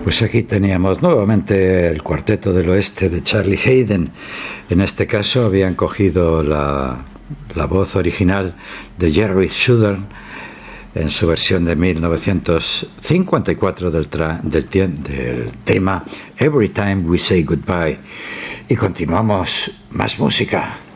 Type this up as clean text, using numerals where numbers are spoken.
Pues aquí teníamos nuevamente el Cuarteto del Oeste de Charlie Haden. En este caso habían cogido la voz original de Jerry Southern en su versión de 1954 del tema Every Time We Say Goodbye. Y continuamos, más música.